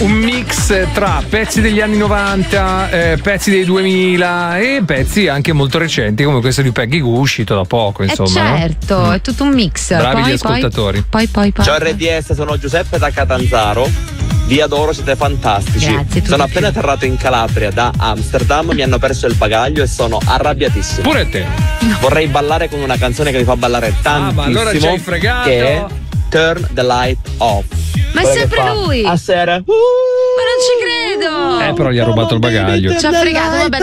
un mix tra pezzi degli anni 90, pezzi dei 2000 e pezzi anche molto recenti come questo di Peggy Goo, uscito da poco, insomma. Certo, no? È tutto un mix. Bravi gli ascoltatori. Poi. Ciao RDS, sono Giuseppe da Catanzaro. Vi adoro, siete fantastici. Grazie, tu sono di più. appena atterrato in Calabria da Amsterdam, mi hanno perso il bagaglio e sono arrabbiatissimo. Pure te. Vorrei ballare con una canzone che mi fa ballare tantissimo. Ma allora ci hai fregato. Che è Turn the Light Off. Ma è sempre lui. A sera. Ma non ci credo. Però gli ha rubato il bagaglio. Ci ha fregato, vabbè.